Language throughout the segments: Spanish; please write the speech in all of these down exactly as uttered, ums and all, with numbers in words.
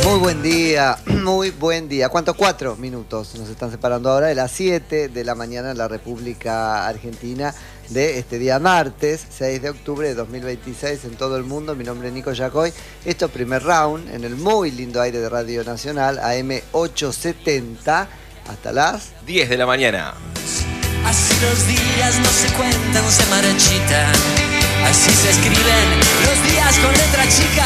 Muy buen día, muy buen día. ¿Cuánto? Cuatro minutos nos están separando ahora de las siete de la mañana en la República Argentina de este día martes, seis de octubre de dos mil veintiséis en todo el mundo. Mi nombre es Nico Yacoy. Esto es Primer Round en el muy lindo aire de Radio Nacional, A M ochocientos setenta, hasta las diez de la mañana. Así los días no se cuentan, se marchitan. Así se escriben los días con letra chica.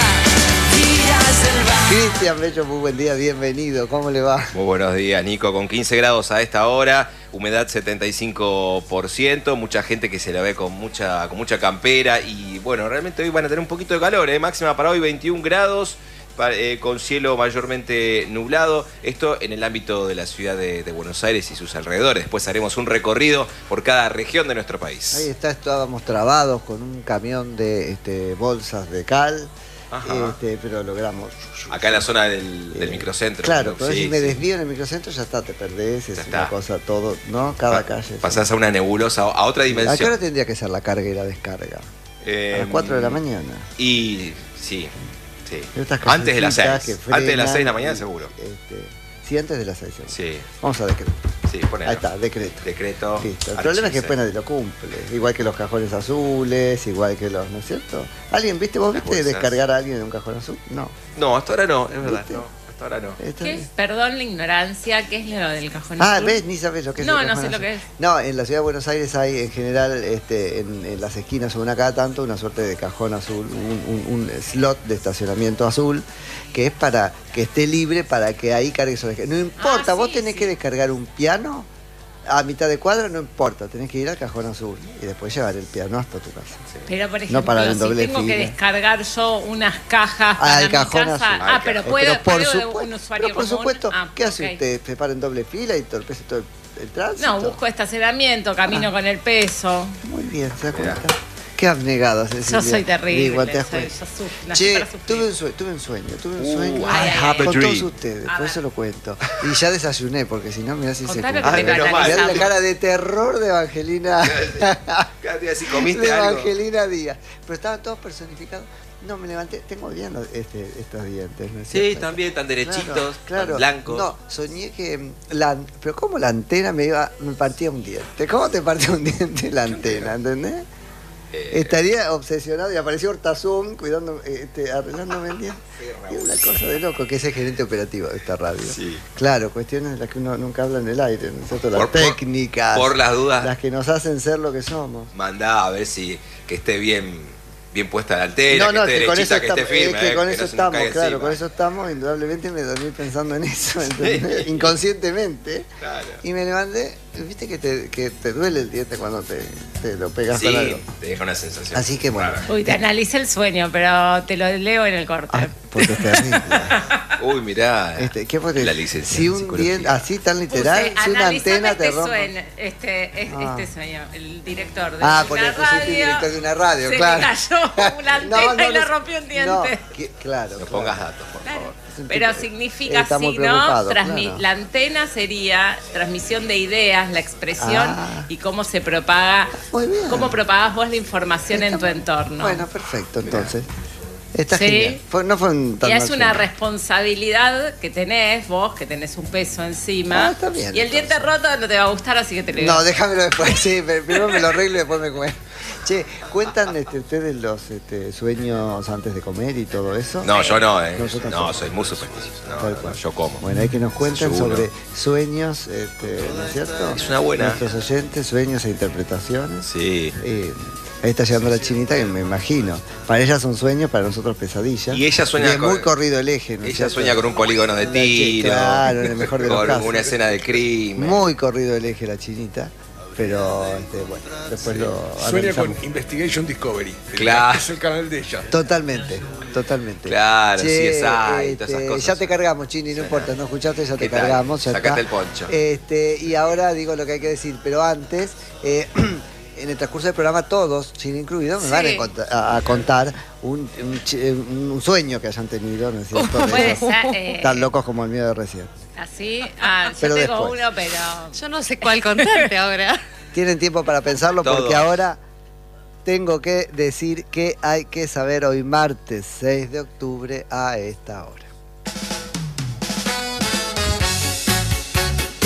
Días del bar. Cristian Bello, muy buen día, bienvenido. ¿Cómo le va? Muy buenos días, Nico. Con quince grados a esta hora, humedad setenta y cinco por ciento, mucha gente que se la ve con mucha, con mucha campera. Y bueno, realmente hoy van a tener un poquito de calor, ¿eh? Máxima para hoy veintiún grados. Eh, con cielo mayormente nublado, esto en el ámbito de la ciudad de, de Buenos Aires y sus alrededores. Después haremos un recorrido por cada región de nuestro país. Ahí está, estábamos trabados con un camión de este, bolsas de cal, este, pero logramos. Acá en la zona del, del eh, microcentro. Claro, pero sí, si me sí. desvío en el microcentro ya está, te perdés, es Ya una está. cosa todo, ¿no? Cada Pa calle. Pasás a una nebulosa, a otra ¿A qué dimensión. hora tendría que ser la carga y la descarga? Eh, A las cuatro de la mañana. Y sí. Sí. Estas Antes de las seis. callecitas que Antes de las frenan seis de la mañana y, seguro. Este, sí, antes de las seis. Seguro. Sí. Vamos a decreto. Sí, ponelo. Ahí está, decreto. Decreto. Listo. El problema es que archice. después nadie lo cumple. Igual que los cajones azules, igual que los, ¿no es cierto? ¿Alguien, viste, vos Las viste bolsas. descargar a alguien de un cajón azul? No. No, hasta ahora no, es verdad. ¿Viste? No, hasta ahora no. Esto ¿Qué es- es? Perdón la ignorancia, ¿qué es lo del cajón Ah, azul? ¿ves? Ni sabes lo que es. No, el no cajón sé lo azul. que es. No, en la ciudad de Buenos Aires hay en general este, en, en las esquinas o una cada tanto una suerte de cajón azul, un, un- un slot de estacionamiento azul que es para que esté libre para que ahí cargues sobre. No importa, Ah, vos sí, tenés sí. que descargar un piano a mitad de cuadra, no importa, tenés que ir al cajón azul y después llevar el piano hasta tu casa. Pero por No ejemplo, parar en si doble tengo que fila. descargar yo unas cajas para Al mi cajón casa. azul. Ah, pero Eh, puedo, pero por puedo de supuesto, un usuario pero por común. supuesto, Ah, ¿qué hace ok. usted? ¿Se para en doble fila y entorpece todo el, el tránsito? No, busco estacionamiento, camino Ah. con el peso. Muy bien, ¿se da Mirá. cuenta? Qué abnegada, Cecilia. Yo soy terrible. Igual te das soy- cuenta. yo sufro, nací Che, para sufrir. tuve un sueño, tuve un sueño, tuve un Uh, sueño I have a con dream. todos ustedes, A por ver. eso lo cuento. Y ya desayuné, porque si no, mirá si se Contalo cumple. que te lo Mirá la analizamos. cara de terror de Evangelina. Quédate así, comiste de algo. Evangelina Díaz. Pero estaban todos personificados. No, me levanté, tengo bien los- este, estos dientes, ¿no es Sí, cierto? también tan derechitos, Claro, claro. tan blancos. No, soñé que mm, la, pero como la antena me iba, me partía un diente. ¿Cómo te partía un diente la antena? ¿Entendés? Eh, Estaría obsesionado y apareció Hortazún cuidando, este, arreglándome el diente. Y una cosa de loco, que es el gerente operativo de esta radio. Sí. Claro, cuestiones de las que uno nunca habla en el aire, ¿no es cierto? Las Por- por- técnicas. por las dudas. Las que nos hacen ser lo que somos. Mandá a ver si que esté bien, bien puesta la antena, No, no, que esté que con eso derechita, que estamos, esté firme, es que eh, con que eso no se nos estamos, caiga claro, encima. con eso estamos, indudablemente me dormí pensando en eso, ¿entendés? Inconscientemente. Claro. Y me levanté, viste que te, que te duele el diente cuando te, te lo pegas Sí, con algo. te deja una sensación. Así que bueno. rara. Uy, te analicé el sueño, pero te lo leo en el corte. Ah, porque es terrible. Uy, mirá. Este, ¿qué fue? La licenciada Si en un psicología. diente, así tan literal, Puse, si una "Analizame antena te este rompe. sueño, este, es- Ah. este sueño, el director de Ah, una porque pusiste radio, director de una radio, se claro. le cayó una antena y le no, rompió un diente. No, que- claro. No claro. pongas datos, por Claro. favor. Es un Pero tipo- significa está muy así, ¿no? preocupado, Transmi- claro. La antena sería transmisión de ideas, la expresión Ah. y cómo se propaga, Muy bien. cómo propagás vos la información en tu entorno. Bueno, perfecto, entonces. Está Sí. genial. Fue- no fue un tan Y es mal una sueño. responsabilidad que tenés vos, que tenés un peso encima. Ah, está bien, y el diente entonces. roto no te va a gustar, así que te lo digo. No, déjamelo después, sí, pero primero me lo arreglo y después me cuento. Che, ¿cuentan este, ustedes los este, sueños antes de comer y todo eso? No, yo no, eh. No, yo tampoco. No, soy muy supersticioso. No, Tal no, cual. yo como. Bueno, hay que nos cuenten Desayuno. sobre sueños, este, ¿no es cierto? Es una buena. Nuestros oyentes, sueños e interpretaciones. Sí. Eh, ahí está llegando la chinita, que me imagino. Para ella son sueños, para nosotros pesadillas. Y ella sueña Y es con- muy corrido el eje, ¿no es Ella cierto? sueña con un polígono de La chi- tiro. Claro, en el mejor de los con casos. una escena de crimen. Muy corrido el eje la chinita, pero este, bueno, después lo Sueña con analizamos. Investigation Discovery. Claro. Es el canal de ella. Totalmente, totalmente. Claro, Che, C S I y todas este, esas cosas. Ya te cargamos, Chini, no Sí. importa, no escuchaste, ya te ¿Qué tal? cargamos. Ya Sacate está. el poncho. Este, y ahora digo lo que hay que decir, pero antes, eh, en el transcurso del programa, todos, Chini incluido, me Sí. van a, cont- a- a contar un, un chi- un sueño que hayan tenido, ¿no es cierto? De Puede esos ser, eh, tan locos como el mío de recién. Así, ah, yo Pero tengo después. uno, pero Yo no sé cuál contarte ahora. Tienen tiempo para pensarlo porque Todos. ahora tengo que decir que hay que saber hoy martes seis de octubre a esta hora.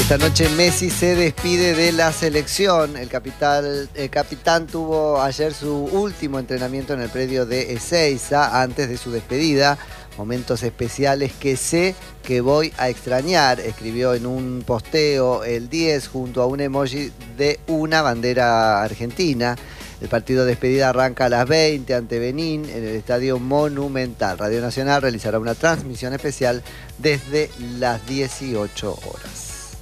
Esta noche Messi se despide de la selección. El, capital, el capitán tuvo ayer su último entrenamiento en el predio de Ezeiza antes de su despedida. Momentos especiales que sé que voy a extrañar, escribió en un posteo el diez junto a un emoji de una bandera argentina. El partido de despedida arranca a las veinte ante Benín en el Estadio Monumental. Radio Nacional realizará una transmisión especial desde las dieciocho horas.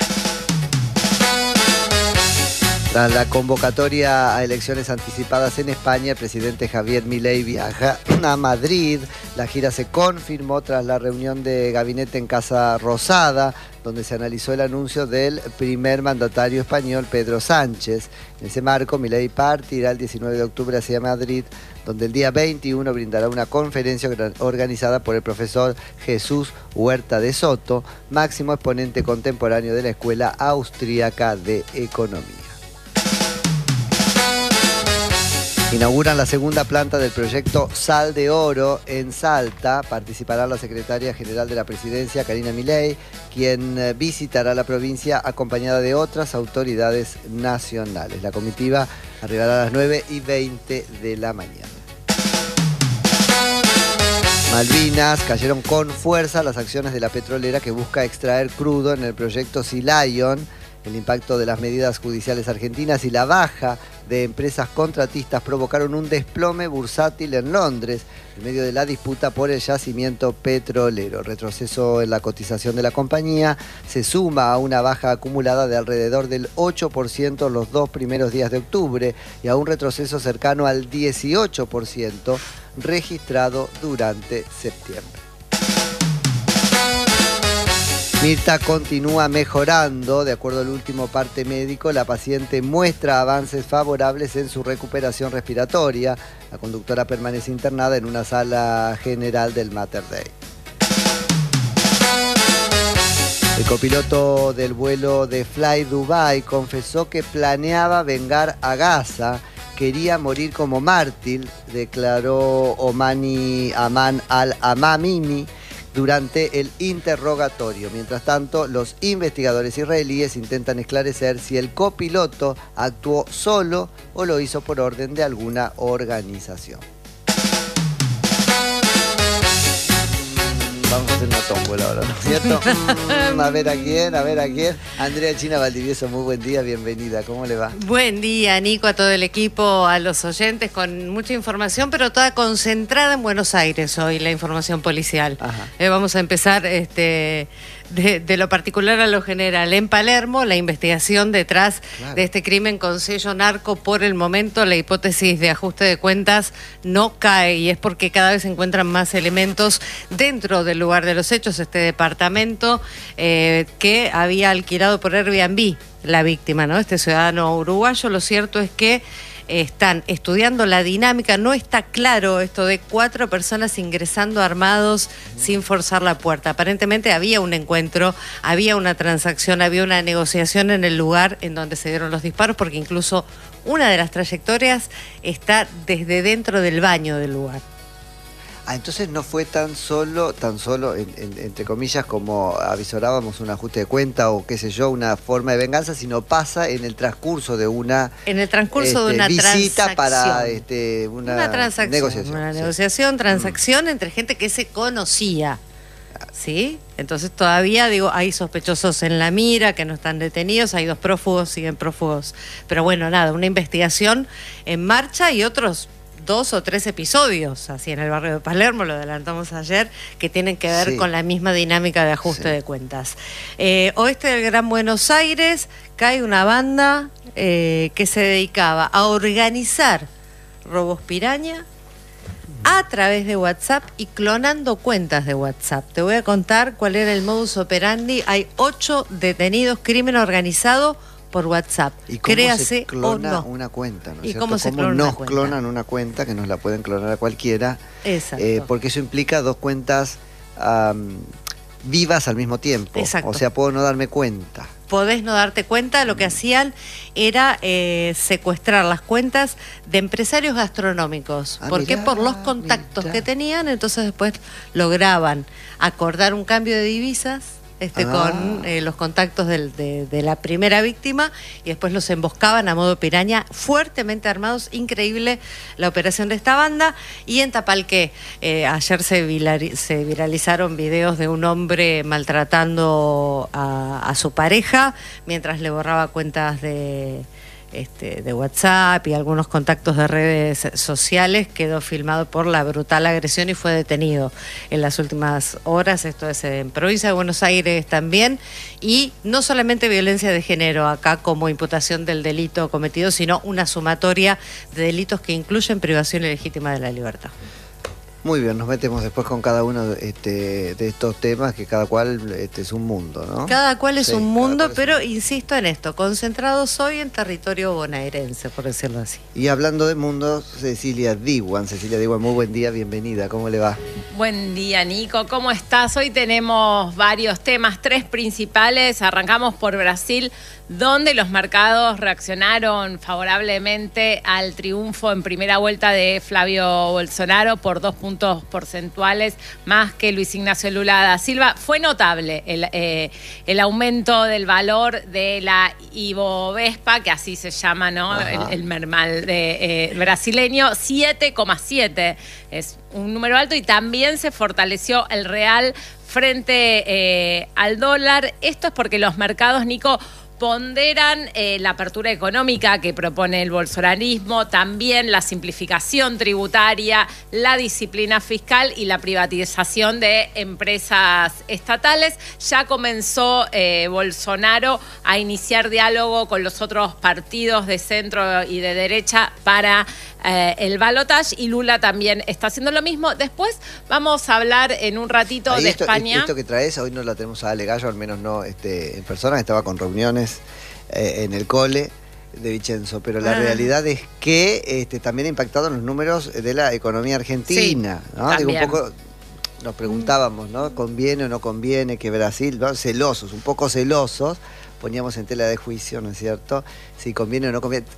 Tras la convocatoria a elecciones anticipadas en España, el presidente Javier Milei viaja a Madrid. La gira se confirmó tras la reunión de gabinete en Casa Rosada, donde se analizó el anuncio del primer mandatario español, Pedro Sánchez. En ese marco, Milei partirá el diecinueve de octubre hacia Madrid, donde el día veintiuno brindará una conferencia organizada por el profesor Jesús Huerta de Soto, máximo exponente contemporáneo de la Escuela Austríaca de Economía. Inauguran la segunda planta del proyecto Sal de Oro en Salta. Participará la secretaria general de la presidencia, Karina Milei, quien visitará la provincia acompañada de otras autoridades nacionales. La comitiva arribará a las nueve y veinte de la mañana. Malvinas, cayeron con fuerza las acciones de la petrolera que busca extraer crudo en el proyecto Sea Lion. El impacto de las medidas judiciales argentinas y la baja de empresas contratistas provocaron un desplome bursátil en Londres en medio de la disputa por el yacimiento petrolero. El retroceso en la cotización de la compañía se suma a una baja acumulada de alrededor del ocho por ciento los dos primeros días de octubre y a un retroceso cercano al dieciocho por ciento registrado durante septiembre. Mirta continúa mejorando. De acuerdo al último parte médico, la paciente muestra avances favorables en su recuperación respiratoria. La conductora permanece internada en una sala general del Mater Dei. El copiloto del vuelo de Fly Dubai confesó que planeaba vengar a Gaza. Quería morir como mártir, declaró Omani Aman al-Amamini durante el interrogatorio. Mientras tanto, los investigadores israelíes intentan esclarecer si el copiloto actuó solo o lo hizo por orden de alguna organización. Vamos a hacer una tómbola ahora, ¿no es cierto? Mm, a ver a quién, a ver a quién. Andrea China Valdivieso, muy buen día, bienvenida. ¿Cómo le va? Buen día, Nico, a todo el equipo, a los oyentes, con mucha información, pero toda concentrada en Buenos Aires hoy, la información policial. Eh, vamos a empezar este, de, de lo particular a lo general. En Palermo, la investigación detrás claro. de este crimen con sello narco, por el momento la hipótesis de ajuste de cuentas no cae, y es porque cada vez se encuentran más elementos dentro del lugar de los hechos. Este departamento eh, que había alquilado por Airbnb la víctima, ¿no? Este ciudadano uruguayo. Lo cierto es que están estudiando la dinámica. No está claro esto de cuatro personas ingresando armados sin forzar la puerta. Aparentemente había un encuentro, había una transacción, había una negociación en el lugar en donde se dieron los disparos, porque incluso una de las trayectorias está desde dentro del baño del lugar. Ah, entonces no fue tan solo, tan solo, en, en, entre comillas, como avisorábamos, un ajuste de cuenta o qué sé yo, una forma de venganza, sino pasa en el transcurso de una en el transcurso este, de una visita transacción. para este, una, una transacción, negociación. Una sí. negociación, transacción mm. entre gente que se conocía. ¿Sí? Entonces todavía, digo, hay sospechosos en la mira que no están detenidos, hay dos prófugos, siguen prófugos. Pero bueno, nada, una investigación en marcha y otros dos o tres episodios, así en el barrio de Palermo, lo adelantamos ayer, que tienen que ver sí. con la misma dinámica de ajuste sí. de cuentas. Eh, oeste del Gran Buenos Aires, cae una banda eh, que se dedicaba a organizar robos piraña a través de WhatsApp y clonando cuentas de WhatsApp. Te voy a contar cuál era el modus operandi. Hay ocho detenidos, crimen organizado por WhatsApp. ¿Y cómo Créase se clona o no. una cuenta? ¿No es ¿Y cierto? cómo se ¿Cómo clona una nos cuenta? clonan una cuenta, que nos la pueden clonar a cualquiera? Exacto. Eh, porque eso implica dos cuentas um, vivas al mismo tiempo. Exacto. O sea, puedo no darme cuenta. Podés no darte cuenta. Lo que hacían era eh, secuestrar las cuentas de empresarios gastronómicos. Ah, ¿Por mirá, qué? Por los contactos mirá. que tenían. Entonces después lograban acordar un cambio de divisas este, Ah. con eh, los contactos del- de, de la primera víctima y después los emboscaban a modo piraña, fuertemente armados. Increíble la operación de esta banda. Y en Tapalqué, eh, ayer se, vilari- se viralizaron videos de un hombre maltratando a, a su pareja mientras le borraba cuentas de... Este, de WhatsApp y algunos contactos de redes sociales. Quedó filmado por la brutal agresión y fue detenido en las últimas horas. Esto es en provincia de Buenos Aires también. Y no solamente violencia de género acá como imputación del delito cometido, sino una sumatoria de delitos que incluyen privación ilegítima de la libertad. Muy bien, nos metemos después con cada uno de, este, de estos temas, que cada cual este, es un mundo, ¿no? Cada cual es Sí, un cada mundo, cual es pero un- insisto en esto, concentrados hoy en territorio bonaerense, por decirlo así. Y hablando de mundos, Cecilia Diwan. Cecilia Diwan, muy buen día, bienvenida, ¿cómo le va? Buen día, Nico. ¿Cómo estás? Hoy tenemos varios temas, tres principales. Arrancamos por Brasil, donde los mercados reaccionaron favorablemente al triunfo en primera vuelta de Flavio Bolsonaro por dos puntos porcentuales más que Luis Ignacio Lula da Silva. Fue notable el, eh, el aumento del valor de la Ibovespa, que así se llama, ¿no? El, el mermal de, eh, brasileño, siete coma siete. Es un número alto y también se fortaleció el real frente eh, al dólar. Esto es porque los mercados, Nico, ponderan eh, la apertura económica que propone el bolsonarismo, también la simplificación tributaria, la disciplina fiscal y la privatización de empresas estatales. Ya comenzó eh, Bolsonaro a iniciar diálogo con los otros partidos de centro y de derecha para eh, el balotaje, y Lula también está haciendo lo mismo. Después vamos a hablar en un ratito Ahí de esto, España. Esto que traes, hoy no la tenemos a Ale Gallo, al menos no este, en persona, estaba con reuniones eh, en el cole de Vicenzo, pero la Ah. realidad es que este, también ha impactado en los números de la economía argentina, Sí, ¿no? Digo, un también. poco, nos preguntábamos, ¿no? ¿Conviene o no conviene que Brasil, ¿no? celosos, un poco celosos, poníamos en tela de juicio, ¿no es cierto?, si conviene o no conviene.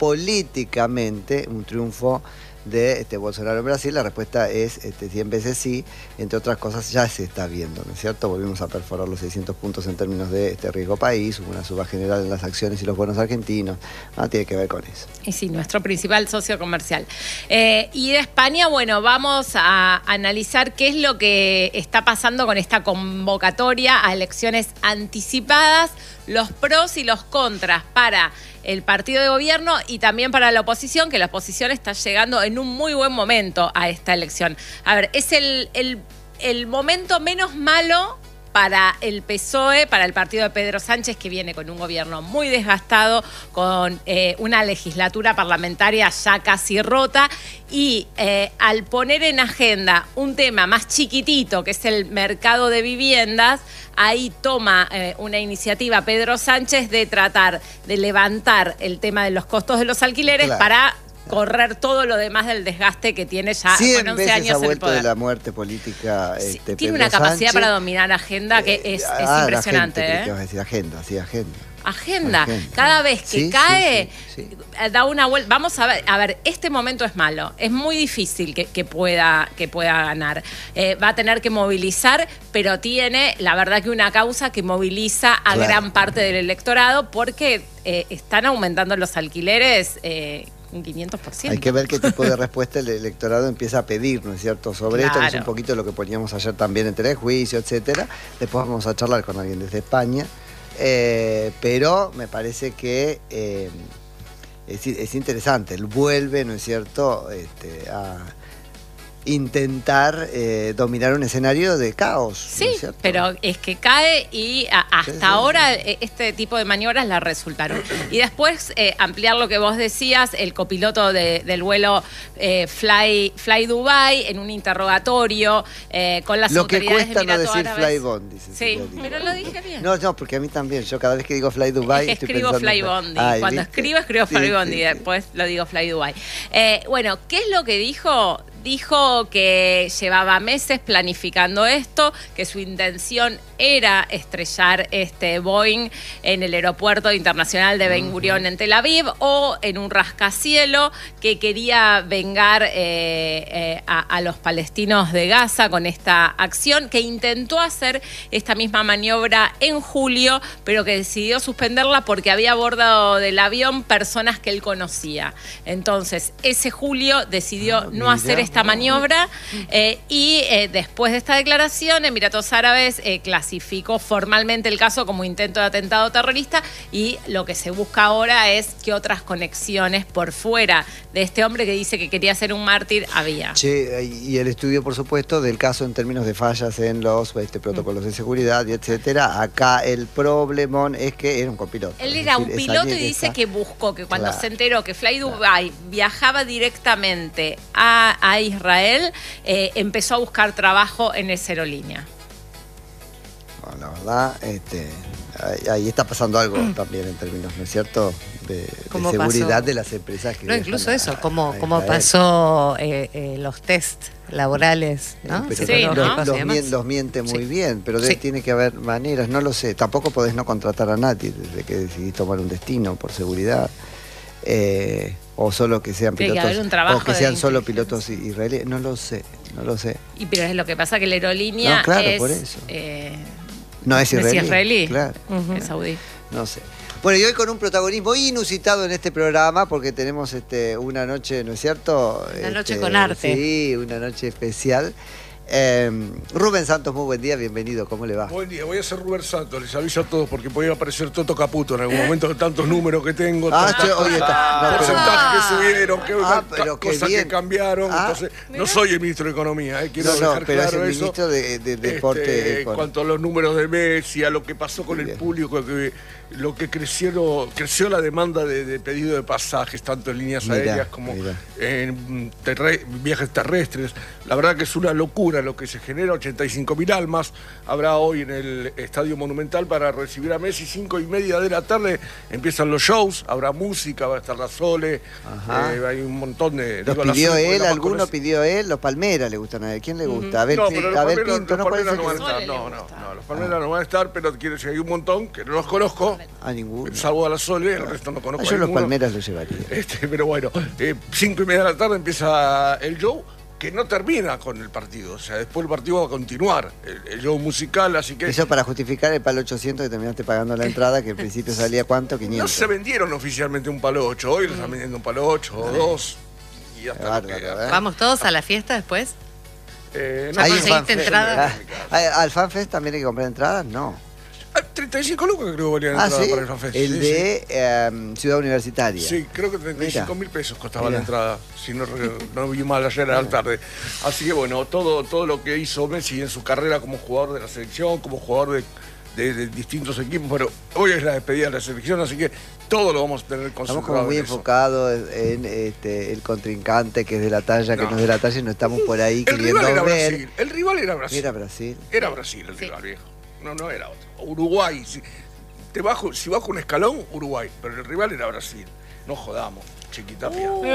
Geopolíticamente, un triunfo de este, Bolsonaro en Brasil, la respuesta es este, cien veces sí, entre otras cosas ya se está viendo, ¿no es cierto? Volvimos a perforar los seiscientos puntos en términos de este riesgo país, hubo una suba general en las acciones y los bonos argentinos, ¿no? Tiene que ver con eso. Y sí, nuestro principal socio comercial. Eh, y de España, bueno, vamos a analizar qué es lo que está pasando con esta convocatoria a elecciones anticipadas, los pros y los contras para el partido de gobierno y también para la oposición, que la oposición está llegando en un muy buen momento a esta elección. A ver, es el, el, el momento menos malo para el P S O E, para el partido de Pedro Sánchez, que viene con un gobierno muy desgastado, con eh, una legislatura parlamentaria ya casi rota, y eh, al poner en agenda un tema más chiquitito, que es el mercado de viviendas, ahí toma eh, una iniciativa Pedro Sánchez de tratar de levantar el tema de los costos de los alquileres, Claro. para correr todo lo demás del desgaste que tiene ya Cien con once veces años ha en el vuelto poder. de la muerte política. Sí, Este, tiene Pedro una capacidad Sánchez. para dominar agenda que Eh, es, es ah, la impresionante. gente, creí ¿eh? que ibas a decir agenda, sí, agenda. Agenda. Agenda. Cada vez que Sí, cae, sí, sí, eh, da una vuelta. Vamos a ver, a ver, este momento es malo. Es muy difícil que, que pueda, que pueda ganar. Eh, va a tener que movilizar, pero tiene, la verdad, que una causa que moviliza a Claro. gran parte del electorado, porque eh, están aumentando los alquileres eh, un quinientos por ciento. Hay que ver qué tipo de respuesta el electorado empieza a pedir, ¿no es cierto?, sobre esto, que es Claro. un poquito lo que poníamos ayer también en telejuicio, etcétera. Después vamos a charlar con alguien desde España. Eh, pero me parece que eh, es, es interesante. Él vuelve, ¿no es cierto?, este, a intentar eh, dominar un escenario de caos. ¿no Sí, es cierto? pero es que cae y a- hasta Sí, sí, ahora sí. eh, este tipo de maniobras la resultaron. Y después eh, ampliar lo que vos decías, el copiloto de- del vuelo eh, Fly, Fly Dubai en un interrogatorio eh, con las Lo que autoridades cuesta de no Emiratos decir Árabes. Flybondi, dice Sí, Cecilia Diwan. pero lo dije bien. No, no, porque a mí también. Yo cada vez que digo Fly Dubai Es que estoy escribo pensando en- Fly Bondi. Ay, Cuando ¿viste? escribo, escribo Sí, Fly Bondi. sí, sí. Después lo digo Fly Dubai. Eh, bueno, ¿qué es lo que dijo? dijo que llevaba meses planificando esto, que su intención era estrellar este Boeing en el aeropuerto internacional de Ben Gurión en Tel Aviv o en un rascacielo, que quería vengar eh, eh, a, a los palestinos de Gaza con esta acción, que intentó hacer esta misma maniobra en julio, pero que decidió suspenderla porque había a bordo del avión personas que él conocía. Entonces, ese julio decidió Ah, no mira, hacer esta no. maniobra eh, y eh, después de esta declaración, Emiratos Árabes eh, clasificó formalmente el caso como intento de atentado terrorista, y lo que se busca ahora es qué otras conexiones por fuera de este hombre que dice que quería ser un mártir había. Che, y el estudio, por supuesto, del caso en términos de fallas en los este, protocolos de seguridad y etcétera. Acá el problemón es que era un copiloto. Él Es era decir, un esa piloto y línea dice está- que buscó, que cuando Claro. se enteró que Fly Dubai viajaba directamente a, a Israel, eh, empezó a buscar trabajo en esa aerolínea. Bueno, la verdad, este, ahí, ahí está pasando algo también en términos, ¿no es cierto?, de, de ¿Cómo seguridad pasó? de las empresas que No, viajan incluso a- eso, cómo, a cómo Israel. pasó eh, eh, los test laborales, ¿no? Eh, pero Sí, los, ¿no? los Y demás. mien- los miente muy Sí. bien, pero debe- Sí. tiene que haber maneras, no lo sé. Tampoco podés no contratar a nadie desde que decidís tomar un destino por seguridad. Eh, o solo que sean Tiene que pilotos, haber un trabajo o que de sean solo inteligencia. pilotos israelíes. No lo sé, no lo sé. Y pero es lo que pasa, que la aerolínea No, claro, es, por eso. eh, No es no israelí. es israelí, Claro, Ujú. es saudí. no sé. Bueno, y hoy con un protagonismo inusitado en este programa, porque tenemos este, una noche, ¿no es cierto? Una noche Este, con arte. Sí, una noche especial. Eh, Rubén Santos, muy buen día, bienvenido, ¿cómo le va? Buen día, voy a ser Rubén Santos, les aviso a todos porque podía aparecer Toto Caputo en algún momento de tantos números que tengo, Ah, tantas che, oye, está- no, pero- porcentajes que subieron, que, Ah, ca- pero qué cosas bien. que cambiaron. Ah. Entonces, no soy el ministro de Economía, eh, quiero No, no, dejar pero es claro el eso. ministro de, de Deporte. Este, en con- cuanto a los números de Messi, a lo que pasó con Muy el bien. público, que lo que crecieron, creció la demanda de, de pedido de pasajes, tanto en líneas Mirá, aéreas como mirá. en terre- viajes terrestres. La verdad que es una locura lo que se genera, ochenta y cinco mil almas. Habrá hoy en el Estadio Monumental para recibir a Messi, cinco y media de la tarde empiezan los shows, habrá música, va a estar la Sole, Ajá. eh, hay un montón de... ¿Los digo, la pidió Sole porque él? la más ¿Alguno conocida. pidió él? Los Palmeras le gustan a él. ¿Quién le gusta? A ver, No, Pi- pero los a ver Palmeras, Pinto, los ¿no Palmeras parece no van a que- Sole estar. le No, no, gusta. no, los Palmeras no van a estar, pero quiero decir, hay un montón que no los conozco, A ninguno. salvo a la Sole, el resto no conozco Ah, a yo los ninguno. Palmeras los llevaría. Este, pero bueno, eh, cinco y media de la tarde empieza el show, que no termina con el partido. O sea, después el partido va a continuar, el, el show musical, así que... Eso para justificar el palo ochocientos que terminaste pagando la entrada, que al principio salía ¿cuánto? No quinientos. se vendieron oficialmente un palo ocho, hoy lo están vendiendo un palo ocho o dos. Y hasta lo que- Bárbaro, ¿eh? ¿Vamos todos a la fiesta después? Eh, ¿Ya Hay un conseguiste fanfest. entrada? Ah, ¿Al FanFest también hay que comprar entradas? No. Ah, treinta y cinco lucas creo que valía la Ah, entrada sí. para el FanFest. El Sí, de eh, Ciudad Universitaria. Sí, creo que treinta y cinco Mira. mil pesos costaba Mira. la entrada, si no, re- no vi mal ayer a la tarde. Así que bueno, todo, todo lo que hizo Messi en su carrera como jugador de la selección, como jugador de, de- de distintos equipos, pero hoy es la despedida de la selección, así que todo lo vamos a tener Estamos concentrado como muy en eso. enfocados en este, el contrincante que es de la talla, que No. no es de la talla, y no estamos por ahí El queriendo rival era ver. Brasil, el rival era Brasil. Era Brasil. Era Brasil el rival, viejo. No, no era otro. Uruguay. Si, te bajo, si bajo un escalón, Uruguay. Pero el rival era Brasil. No jodamos, chiquitapia. Uh,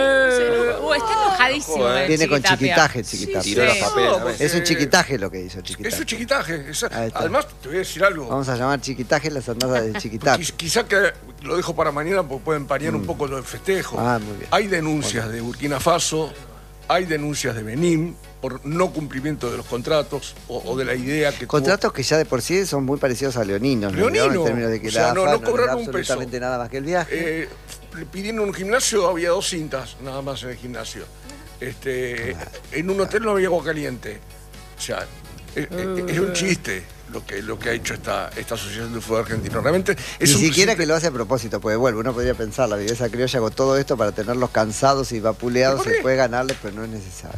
está enojadísimo. Joder. el Viene con Chiquitapia. chiquitaje, chiquitapia. Tiró los Sí. papeles. No, a ver. porque- Es un chiquitaje lo que hizo chiquitaje. Eso es chiquitaje. esa- Ahí está. además, te voy a decir algo. Vamos a llamar chiquitaje las andadas de chiquitaje. Quiz- Quizá que lo dejo para mañana porque puede empañar un poco lo del festejo. Ah, muy bien. Hay denuncias de Burkina Faso, hay denuncias de Benín por no cumplimiento de los contratos o, o de la idea que tuvo- Contratos que ya de por sí son muy parecidos a leoninos, ¿no? Leonino. En términos de que O sea, la no- AFA no le cobraron da un peso. absolutamente nada más que el viaje. Eh, le pidieron un gimnasio, había dos cintas nada más en el gimnasio. Este, en un hotel no había agua caliente. O sea, es, es- es un chiste lo que, lo que ha hecho esta, esta Asociación del Fútbol Argentino. Realmente es Ni un siquiera presidente- que lo hace a propósito, porque vuelvo, uno podría pensar, la viveza criolla con todo esto para tenerlos cansados y vapuleados, ¿Por se qué? puede ganarles, pero no es necesario.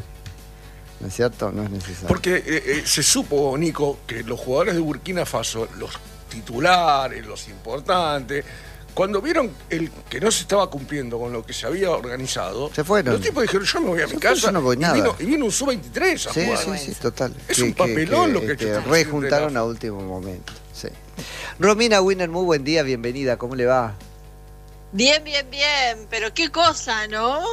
¿No es cierto? No es necesario. Porque eh, eh, se supo, Nico, que los jugadores de Burkina Faso, los titulares, los importantes, cuando vieron el que no se estaba cumpliendo con lo que se había organizado, Se fueron. los tipos dijeron, yo me voy a mi Se casa. fueron, yo no voy y, nada. vino, y vino un sub veintitrés a Sí, jugar. sí, sí, total. Es un papelón lo que ha hecho este presidente rejuntaron de la- a último momento. Sí. Romina Winner, muy buen día, bienvenida, ¿cómo le va? Bien, bien, bien, pero qué cosa, ¿no?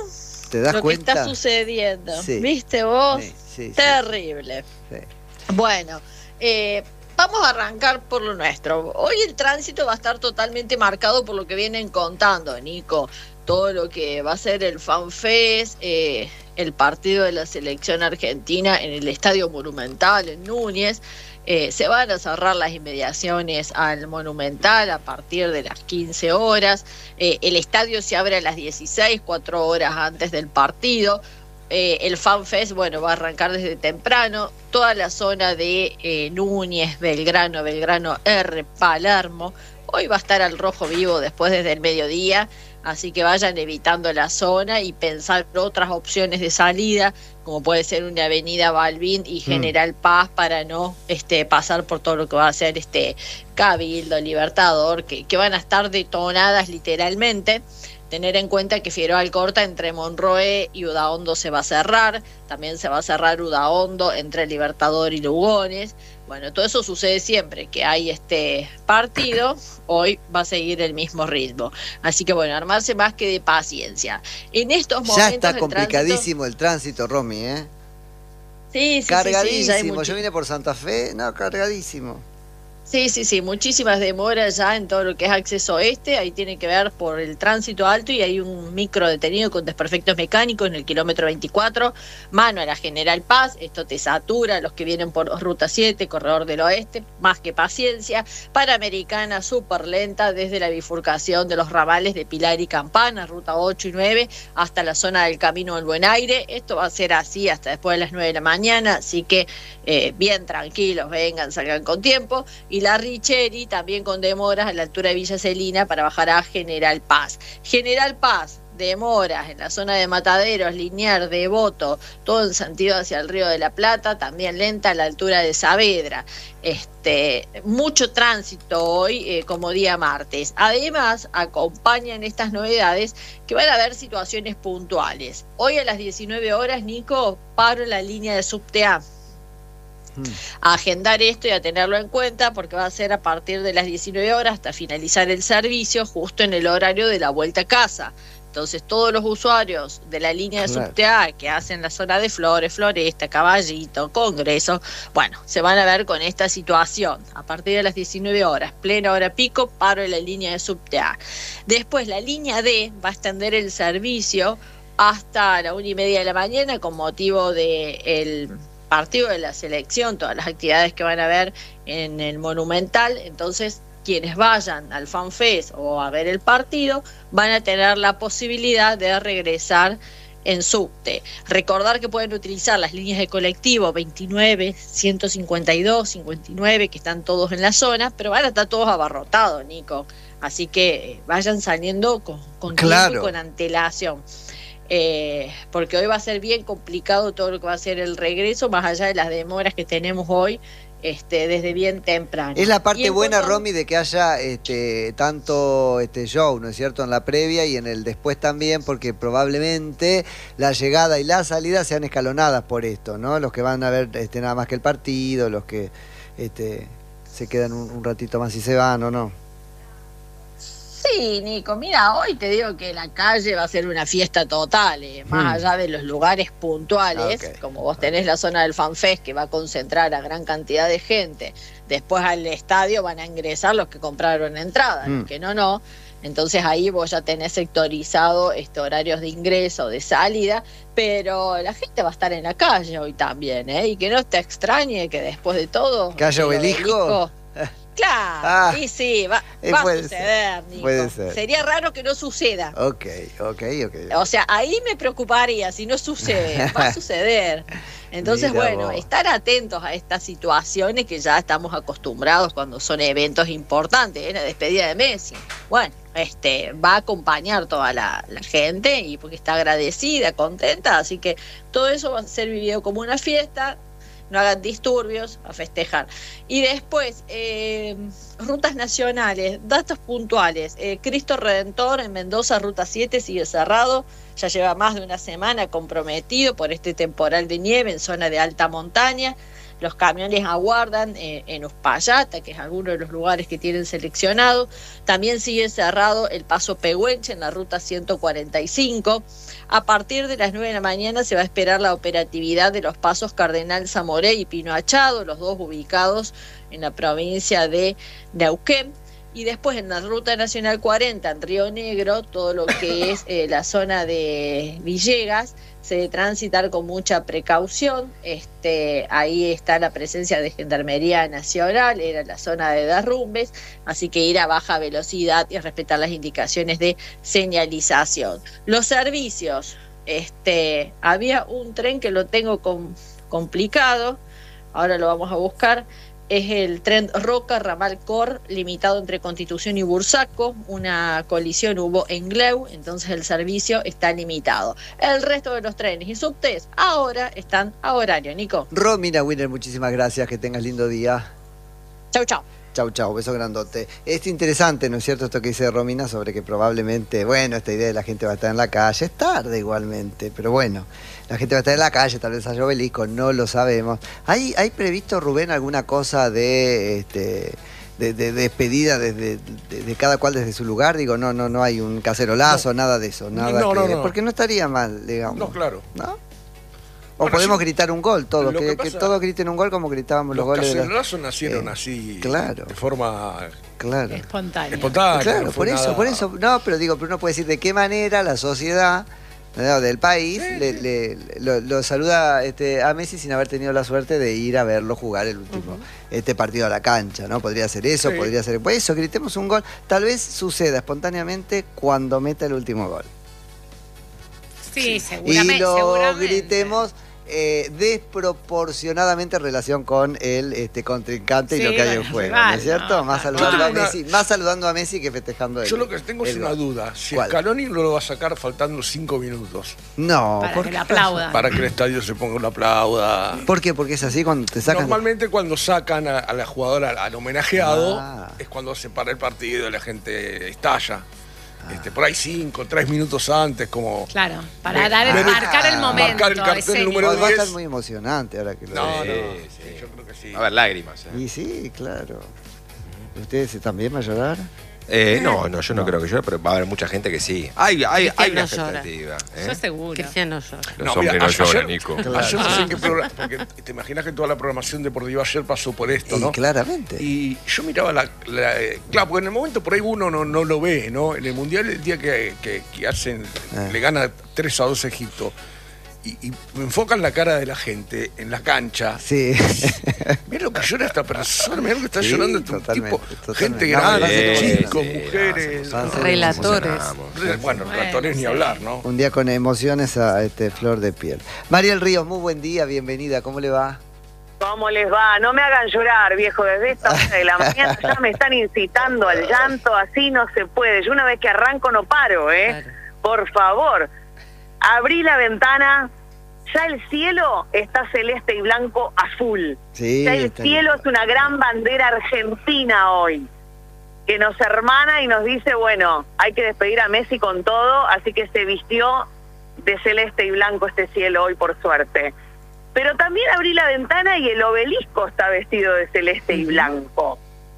¿Te das lo cuenta? que está sucediendo. Sí. ¿Viste vos? Sí, sí, Terrible. sí, sí. Bueno, eh, vamos a arrancar por lo nuestro. Hoy el tránsito va a estar totalmente marcado por lo que vienen contando, Nico. Todo lo que va a ser el FanFest, eh, el partido de la selección argentina en el Estadio Monumental en Núñez. Eh, se van a cerrar las inmediaciones al Monumental a partir de las quince horas. Eh, el estadio se abre a las dieciséis, cuatro horas antes del partido. Eh, el FanFest, bueno, va a arrancar desde temprano. Toda la zona de eh, Núñez, Belgrano, Belgrano R, Palermo. Hoy va a estar al rojo vivo después desde el mediodía. Así que vayan evitando la zona y pensar otras opciones de salida, como puede ser una avenida Balbín y General Paz, para no este, pasar por todo lo que va a ser este Cabildo, Libertador, que, que van a estar detonadas literalmente. Tener en cuenta que Figueroa Alcorta entre Monroe y Udaondo se va a cerrar, también se va a cerrar Udaondo entre Libertador y Lugones. Bueno, todo eso sucede siempre que hay este partido, hoy va a seguir el mismo ritmo. Así que bueno, armarse más que de paciencia. En estos momentos ya está el complicadísimo tránsito... el tránsito, Romy, ¿eh? Sí, sí, cargadísimo. Sí, sí, ya hay mucho... Yo vine por Santa Fe, no, cargadísimo. Sí, sí, sí, muchísimas demoras ya en todo lo que es acceso oeste, ahí tiene que ver por el tránsito alto y hay un micro detenido con desperfectos mecánicos en el kilómetro veinticuatro, mano a la General Paz, esto te satura, los que vienen por Ruta siete, Corredor del Oeste, más que paciencia, Panamericana súper lenta desde la bifurcación de los ramales de Pilar y Campana, Ruta ocho y nueve, hasta la zona del Camino del Buen Aire, esto va a ser así hasta después de las nueve de la mañana, así que eh, bien tranquilos, vengan, salgan con tiempo, y la Richeri también con demoras a la altura de Villa Celina para bajar a General Paz. General Paz, demoras en la zona de Mataderos, Liniers, Devoto, todo en sentido hacia el Río de la Plata, también lenta a la altura de Saavedra. Este, mucho tránsito hoy eh, como día martes. Además, acompañan estas novedades que van a haber situaciones puntuales. Hoy a las diecinueve horas, Nico, paro en la línea de Subte A. A agendar esto y a tenerlo en cuenta porque va a ser a partir de las diecinueve horas hasta finalizar el servicio justo en el horario de la vuelta a casa. Entonces todos los usuarios de la línea de claro. Subte A que hacen la zona de Flores, Floresta, Caballito, Congreso, bueno, se van a ver con esta situación. A partir de las diecinueve horas, plena hora pico, paro en la línea de Subte A. Después la línea D va a extender el servicio hasta la una y media de la mañana con motivo de el partido de la selección, todas las actividades que van a haber en el Monumental. Entonces quienes vayan al FanFest o a ver el partido van a tener la posibilidad de regresar en subte. Recordar que pueden utilizar las líneas de colectivo veintinueve, ciento cincuenta y dos, cincuenta y nueve, que están todos en la zona, pero van a estar todos abarrotados, Nico. Así que vayan saliendo con, con claro. tiempo y con antelación. Eh, porque hoy va a ser bien complicado todo lo que va a ser el regreso, más allá de las demoras que tenemos hoy, este, desde bien temprano. Es la parte buena, cuanto... Romy, de que haya este, tanto este show, ¿no es cierto?, en la previa y en el después también, porque probablemente la llegada y la salida sean escalonadas por esto, ¿no? Los que van a ver este, nada más que el partido, los que este, se quedan un, un ratito más y se van, ¿o no? Sí, Nico, mira, hoy te digo que la calle va a ser una fiesta total, eh, más hmm. allá de los lugares puntuales, okay. como vos tenés la zona del FanFest que va a concentrar a gran cantidad de gente, después al estadio van a ingresar los que compraron entrada, hmm. los que no, no, entonces ahí vos ya tenés sectorizado este, horarios de ingreso, de salida, pero la gente va a estar en la calle hoy también, ¿eh? Y que no te extrañe que después de todo... ¿Que haya obelisco? Claro, ah, y sí, va, va a suceder, ser, Nico. Puede ser. Sería raro que no suceda. Ok, ok, ok. O sea, ahí me preocuparía si no sucede, va a suceder. Entonces, Mira bueno, vos. estar atentos a estas situaciones que ya estamos acostumbrados cuando son eventos importantes, ¿eh? La despedida de Messi. Bueno, este va a acompañar toda la, la gente y porque está agradecida, contenta, así que todo eso va a ser vivido como una fiesta. No hagan disturbios, a festejar. Y después, eh, rutas nacionales, datos puntuales. Eh, Cristo Redentor en Mendoza, Ruta siete, sigue cerrado. Ya lleva más de una semana comprometido por este temporal de nieve en zona de alta montaña. Los camiones aguardan eh, en Uspallata, que es alguno de los lugares que tienen seleccionado. También sigue cerrado el paso Pehuenche en la ruta ciento cuarenta y cinco. A partir de las nueve de la mañana se va a esperar la operatividad de los pasos Cardenal Zamoré y Pino Achado, los dos ubicados en la provincia de Neuquén. Y después en la ruta nacional cuarenta en Río Negro, todo lo que es eh, la zona de Villegas, se debe transitar con mucha precaución. Este, ahí está la presencia de Gendarmería Nacional, era la zona de derrumbes, así que ir a baja velocidad y respetar las indicaciones de señalización. Los servicios, este, había un tren que lo tengo com- complicado, ahora lo vamos a buscar. Es el tren Roca, ramal Cor, limitado entre Constitución y Bursaco. Una colisión hubo en Gleu, entonces el servicio está limitado. El resto de los trenes y subtes ahora están a horario. Nico. Romina Winner, muchísimas gracias, que tengas lindo día. Chau, chau. Chau, chau, beso grandote. Es interesante, ¿no es cierto, esto que dice Romina sobre que probablemente, bueno, esta idea de la gente va a estar en la calle, es tarde igualmente, pero bueno, la gente va a estar en la calle, tal vez haya obelisco, no lo sabemos. ¿Hay, hay previsto, Rubén, alguna cosa de este de, de, de despedida desde de, de cada cual desde su lugar? Digo, no, no, no hay un cacerolazo, no. nada de eso, nada no, que, no, no. porque no estaría mal, digamos. No, claro. ¿No? O Bueno, podemos sí, gritar un gol, todos, que, que que pasa, todos griten un gol como gritábamos los, los goles. Los cacerolazos nacieron eh, así, claro, de forma claro. espontánea. espontánea. Claro, no por fue eso, nada... por eso, no, pero digo, pero uno puede decir de qué manera la sociedad, ¿no?, del país sí, le, sí. le, lo, lo saluda este, a Messi sin haber tenido la suerte de ir a verlo jugar el último uh-huh. este partido a la cancha, ¿no? Podría ser eso, sí. podría ser pues eso, gritemos un gol, tal vez suceda espontáneamente cuando meta el último gol. Sí, seguramente. Y lo seguramente. gritemos Eh, desproporcionadamente en relación con el este, contrincante sí, y lo que hay en juego, ¿no es cierto? No, más, saludando a una... Messi, más saludando a Messi que festejando a él. Yo lo que tengo es una duda, si ¿Cuál? Scaloni no lo va a sacar faltando cinco minutos. No, para ¿por que qué? le aplaudan. Para que el estadio se ponga una aplauda. ¿Por qué? Porque es así cuando te sacan. Normalmente cuando sacan a, a la jugadora, al homenajeado, ah. es cuando se para el partido y la gente estalla. Ah. Este, por ahí cinco, tres minutos antes, como... Claro, para dar el, marcar el momento. Marcar el cartel número diez. Va a estar muy emocionante ahora que lo No, veo. no, sí, sí. yo creo que sí. Va a haber lágrimas. ¿eh? Y sí, claro. ¿Ustedes también van a llorar? Eh, no, no, yo no, no creo que llore, pero va a haber mucha gente que sí. Hay, hay, hay una no expectativa. ¿eh? Yo seguro. Cristiano llora. Los no, hombres mira, no lloran, ayer, Nico. Claro. Ayer no sé en qué programa, porque te imaginas que toda la programación deportiva ayer pasó por esto, ¿no? Y claramente. Y yo miraba la, la eh, claro, porque en el momento por ahí uno no, no lo ve, ¿no? En el Mundial, el día que, que, que hacen, ah. le gana tres a dos a Egipto, y, y enfocan la cara de la gente en la cancha. Sí. Mira lo que llora esta persona, mira lo que está sí, llorando este tipo. Totalmente. Gente grande, sí, chicos, sí, mujeres. no, no, relatores. Bueno, bueno, relatores ni sí. hablar, ¿no? Un día con emociones a este, flor de piel. Mariel Ríos, muy buen día, bienvenida, ¿cómo le va? ¿Cómo les va? No me hagan llorar, viejo, desde esta hora de la mañana ya me están incitando al llanto, así no se puede. Yo una vez que arranco no paro, ¿eh? Claro. Por favor. Abrí la ventana, ya el cielo está celeste y blanco azul. Sí, ya el cielo es una gran bandera argentina hoy, que nos hermana y nos dice, bueno, hay que despedir a Messi con todo, así que se vistió de celeste y blanco este cielo hoy, por suerte. Pero también abrí la ventana y el obelisco está vestido de celeste y blanco.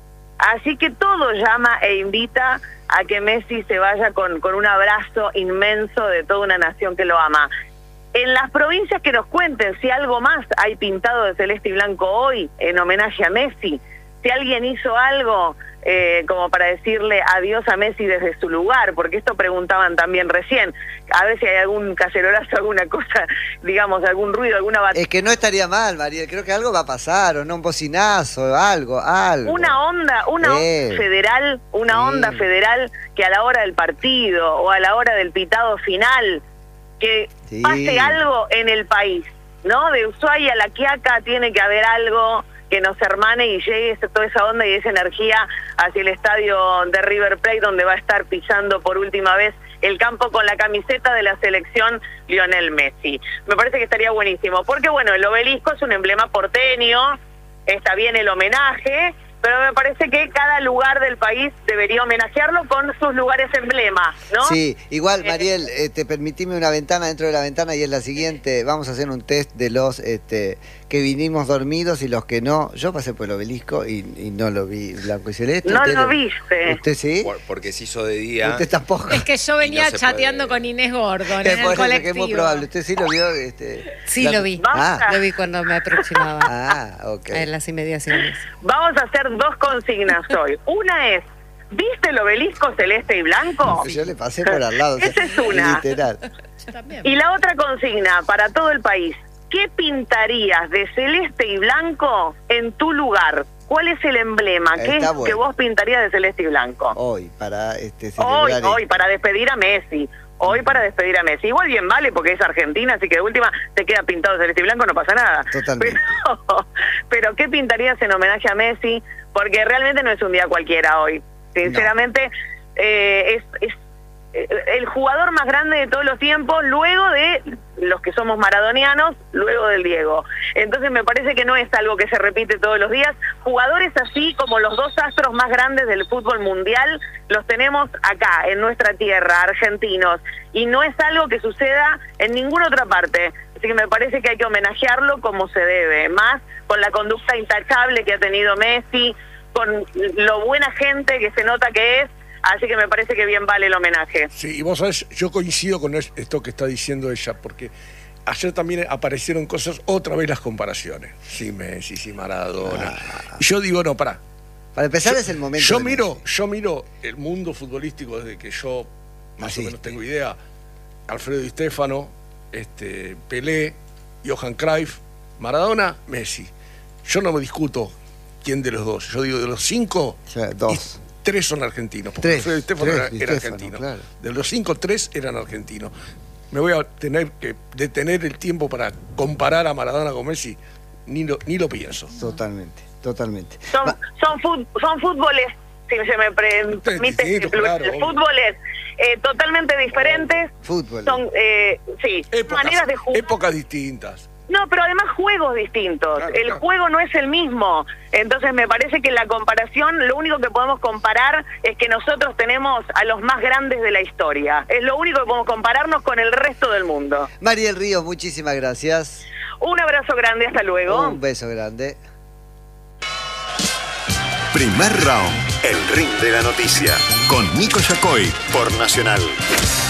Así que todo llama e invita a que Messi se vaya con, con un abrazo inmenso de toda una nación que lo ama. En las provincias que nos cuenten si algo más hay pintado de celeste y blanco hoy en homenaje a Messi, si alguien hizo algo eh, como para decirle adiós a Messi desde su lugar, porque esto preguntaban también recién, a ver si hay algún cacerolazo, alguna cosa, digamos, algún ruido, alguna batalla. Es que no estaría mal, Mariel, creo que algo va a pasar, o no, un bocinazo, algo, algo. Una onda, una eh. onda federal, una sí. onda federal que a la hora del partido o a la hora del pitado final, que sí. pase algo en el país, ¿no? De Ushuaia a La Quiaca tiene que haber algo que nos hermane y llegue toda esa onda y esa energía hacia el estadio de River Plate, donde va a estar pisando por última vez el campo con la camiseta de la selección Lionel Messi. Me parece que estaría buenísimo, porque bueno, el obelisco es un emblema porteño, está bien el homenaje, pero me parece que cada lugar del país debería homenajearlo con sus lugares emblemas, ¿no? Sí, igual, Mariel, eh, te permitime una ventana dentro de la ventana y es la siguiente. Vamos a hacer un test de los este, que vinimos dormidos y los que no. Yo pasé por el obelisco y, y no lo vi blanco y celeste. No ¿Usted lo viste. ¿Usted sí? Por- porque se hizo de día. Usted tampoco. Es que yo venía no se chateando puede. con Inés Gordon Es en por el eso que es colectivo. muy probable. ¿Usted sí lo vio? Este, Sí, blanco- lo vi. Ah, Lo vi cuando me aproximaba ah, ok. en las inmediaciones. Vamos a hacer dos consignas hoy. Una es, ¿viste el obelisco celeste y blanco? Yo le pasé por al lado. o sea, Esa es una. Literal. Yo también. Y la otra consigna para todo el país, ¿qué pintarías de celeste y blanco en tu lugar? ¿Cuál es el emblema? ¿Qué Está es bueno. que vos pintarías de celeste y blanco? Hoy, para este Hoy, celebrar hoy, para despedir a Messi. Hoy para despedir a Messi. Igual bien vale porque es Argentina, así que de última te queda pintado celeste y blanco, no pasa nada. Totalmente. Pero, pero ¿qué pintarías en homenaje a Messi? Porque realmente no es un día cualquiera hoy. Sinceramente, eh, es, es eh, el jugador más grande de todos los tiempos, luego de los que somos maradonianos, luego del Diego. Entonces me parece que no es algo que se repite todos los días. Jugadores así como los dos astros más grandes del fútbol mundial, los tenemos acá, en nuestra tierra, argentinos. Y no es algo que suceda en ninguna otra parte. Así que me parece que hay que homenajearlo como se debe. Más con la conducta intachable que ha tenido Messi, con lo buena gente que se nota que es. Así que me parece que bien vale el homenaje. Sí, y vos sabés, yo coincido con es- esto que está diciendo ella, porque ayer también aparecieron cosas, otra vez las comparaciones. Sí, Messi, sí, Maradona. Y yo digo, no, pará. Para empezar Yo- es el momento. Yo de miro, Messi. yo miro el mundo futbolístico desde que yo más Naciste. o menos tengo idea. Alfredo Di Stéfano, este, Pelé, Johan Cruyff, Maradona, Messi. Yo no me discuto quién de los dos. Yo digo de los cinco, O sea, dos. y tres son argentinos. Porque Tres, Alfredo Di Stéfano tres, era, Di era Stéfano, argentino. claro. De los cinco, tres eran argentinos. Me voy a tener que detener el tiempo para comparar a Maradona con Messi. Ni lo, ni lo pienso. Totalmente, totalmente. Son, Va- son, fut- son fútboles, si se me pre- permite, distinto, claro, obvio. fútboles eh, totalmente diferentes. Fútbol. Son, eh, sí, Épocas, maneras de jugar. épocas distintas. No, pero además juegos distintos. Claro, el claro. juego no es el mismo. Entonces me parece que la comparación, lo único que podemos comparar es que nosotros tenemos a los más grandes de la historia. Es lo único que podemos compararnos con el resto del mundo. Mariel Ríos, muchísimas gracias. Un abrazo grande, hasta luego. Un beso grande. Primer round, el ring de la noticia, con Nico Yacoy por Nacional.